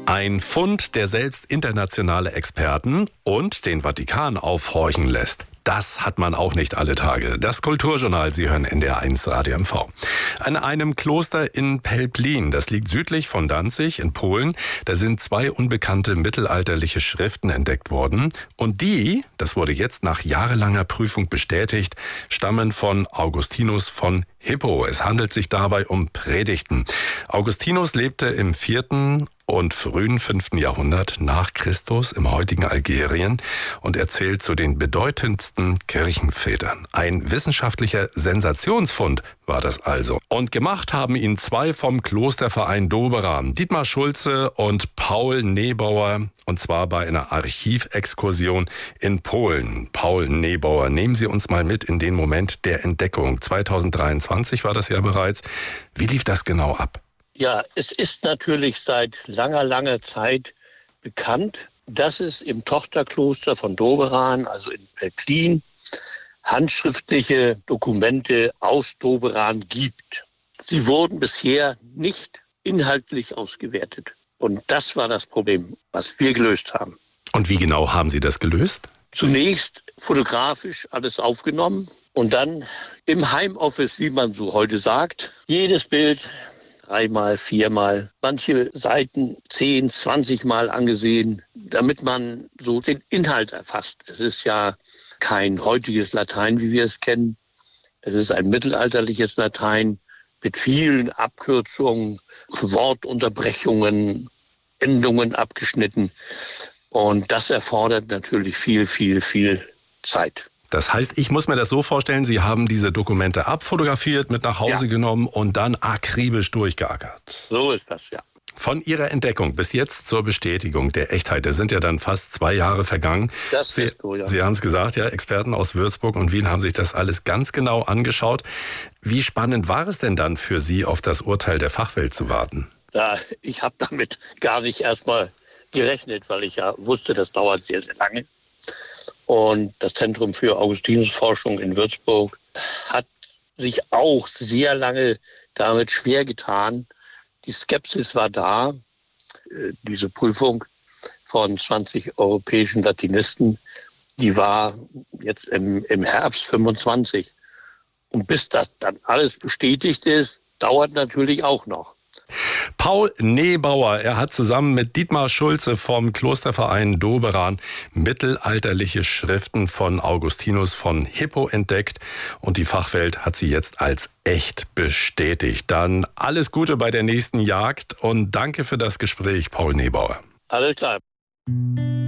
Ein Fund, der selbst internationale Experten und den Vatikan aufhorchen lässt. Das hat man auch nicht alle Tage. Das Kulturjournal, Sie hören NDR1 Radio MV. An einem Kloster in Pelplin, das liegt südlich von Danzig in Polen, da sind 2 unbekannte mittelalterliche Schriften entdeckt worden. Und die, das wurde jetzt nach jahrelanger Prüfung bestätigt, stammen von Augustinus von Hippo. Es handelt sich dabei um Predigten. Augustinus lebte im 4. und frühen 5. Jahrhundert nach Christus im heutigen Algerien und erzählt zu den bedeutendsten Kirchenvätern. Ein wissenschaftlicher Sensationsfund war das also. Und gemacht haben ihn 2 vom Klosterverein Doberan, Dietmar Schulze und Paul Nebauer, und zwar bei einer Archivexkursion in Polen. Paul Nebauer, nehmen Sie uns mal mit in den Moment der Entdeckung. 2023 war das ja bereits. Wie lief das genau ab? Ja, es ist natürlich seit langer Zeit bekannt, dass es im Tochterkloster von Doberan, also in Pelplin, handschriftliche Dokumente aus Doberan gibt. Sie wurden bisher nicht inhaltlich ausgewertet. Und das war das Problem, was wir gelöst haben. Und wie genau haben Sie das gelöst? Zunächst fotografisch alles aufgenommen und dann im Heimoffice, wie man so heute sagt, jedes Bild 3-mal, 4-mal, manche Seiten 10, 20-mal angesehen, damit man so den Inhalt erfasst. Es ist ja kein heutiges Latein, wie wir es kennen. Es ist ein mittelalterliches Latein mit vielen Abkürzungen, Wortunterbrechungen, Endungen abgeschnitten. Und das erfordert natürlich viel Zeit. Das heißt, ich muss mir das so vorstellen, Sie haben diese Dokumente abfotografiert, mit nach Hause genommen und dann akribisch durchgeackert. So ist das, ja. Von Ihrer Entdeckung bis jetzt zur Bestätigung der Echtheit, da sind ja dann fast 2 Jahre vergangen. Das ist so, ja. Sie haben es gesagt, ja, Experten aus Würzburg und Wien haben sich das alles ganz genau angeschaut. Wie spannend war es denn dann für Sie, auf das Urteil der Fachwelt zu warten? Ja, ich habe damit gar nicht erstmal gerechnet, weil ich ja wusste, das dauert sehr lange. Und das Zentrum für Augustinusforschung in Würzburg hat sich auch sehr lange damit schwer getan. Die Skepsis war da. Diese Prüfung von 20 europäischen Latinisten, die war jetzt im Herbst 25. Und bis das dann alles bestätigt ist, dauert natürlich auch noch. Paul Nebauer, er hat zusammen mit Dietmar Schulze vom Klosterverein Doberan mittelalterliche Schriften von Augustinus von Hippo entdeckt und die Fachwelt hat sie jetzt als echt bestätigt. Dann alles Gute bei der nächsten Jagd und danke für das Gespräch, Paul Nebauer. Alles klar.